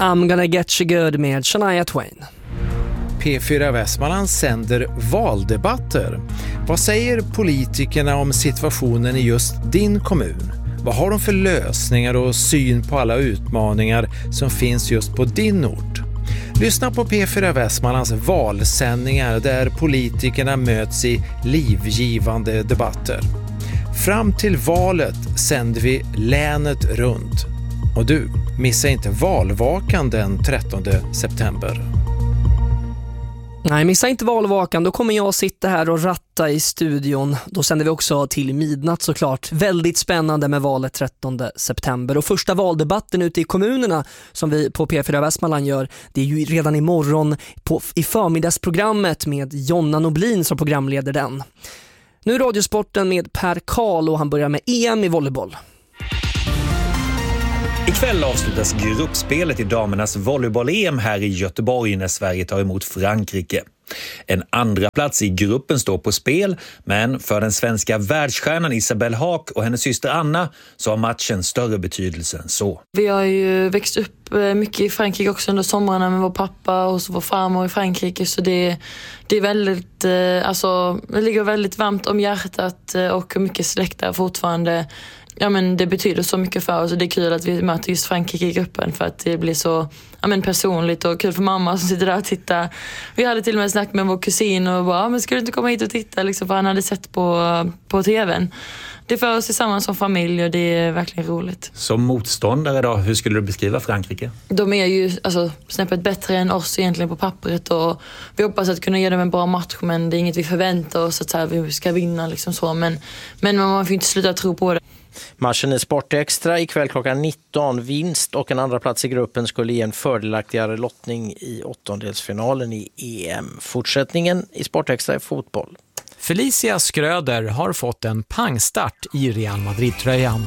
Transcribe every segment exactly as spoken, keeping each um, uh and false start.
I'm gonna get you good med Shania Twain. P fyra Västmanland sänder valdebatter. Vad säger politikerna om situationen i just din kommun? Vad har de för lösningar och syn på alla utmaningar som finns just på din ort? Lyssna på P fyra Västmanlands valsändningar där politikerna möts i livgivande debatter. Fram till valet sänder vi länet runt. Och du, missa inte valvakan den trettonde september. Nej, missa inte valvakan. Då kommer jag sitta här och ratta i studion. Då sänder vi också till midnatt såklart. Väldigt spännande med valet trettonde september. Och första valdebatten ute i kommunerna som vi på P fyra Västmanland gör, det är ju redan imorgon på, i förmiddagsprogrammet med Jonna Noblin som programleder den. Nu är Radiosporten med Per Karl och han börjar med E M i volleyboll. Ikväll avslutas gruppspelet i damernas volleyboll-E M här i Göteborg när Sverige tar emot Frankrike. En andra plats i gruppen står på spel, men för den svenska världsstjärnan Isabelle Haak och hennes syster Anna så har matchen större betydelse än så. Vi har ju växt upp mycket i Frankrike också under somrarna med vår pappa och så vår farmor i Frankrike, så det, det är väldigt, alltså, det ligger väldigt varmt om hjärtat och mycket släkt där fortfarande. Ja, men det betyder så mycket för oss och det är kul att vi möter just Frankrike i gruppen för att det blir så ja, men personligt och kul för mamma som sitter där och tittar. Vi hade till och med snackat med vår kusin och bara, men ska du inte komma hit och titta liksom, för han hade sett på, på tvn. Det för oss tillsammans som familj och det är verkligen roligt. Som motståndare då, hur skulle du beskriva Frankrike? De är ju alltså, snäppet bättre än oss egentligen på pappret och vi hoppas att kunna ge dem en bra match, men det är inget vi förväntar oss att så här, vi ska vinna liksom så, men, men man får inte sluta tro på det. Matchen i Sportextra ikväll klockan nitton. Vinst och en andra plats i gruppen skulle ge en fördelaktigare lottning i åttondelsfinalen i E M. Fortsättningen i Sportextra är fotboll. Felicia Skröder har fått en pangstart i Real Madrid-tröjan.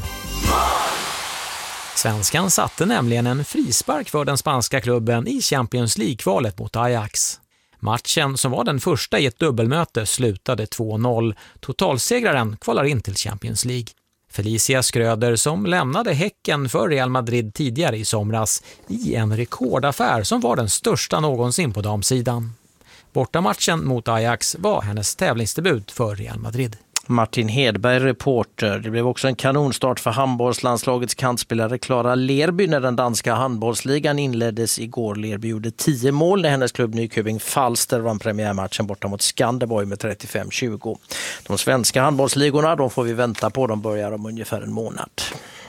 Svenskan satte nämligen en frispark för den spanska klubben i Champions League-kvalet mot Ajax. Matchen, som var den första i ett dubbelmöte, slutade två noll. Totalsegraren kvalar in till Champions League. Felicia Skröder, som lämnade Häcken för Real Madrid tidigare i somras i en rekordaffär som var den största någonsin på damsidan. Bortamatchen mot Ajax var hennes tävlingsdebut för Real Madrid. Martin Hedberg, reporter. Det blev också en kanonstart för handbollslandslagets kantspelare Clara Lerby när den danska handbollsligan inleddes igår. Lerby gjorde tio mål när hennes klubb Nyköping Falster vann premiärmatchen borta mot Skanderborg med trettiofem tjugo. De svenska handbollsligorna, de får vi vänta på. De börjar om ungefär en månad.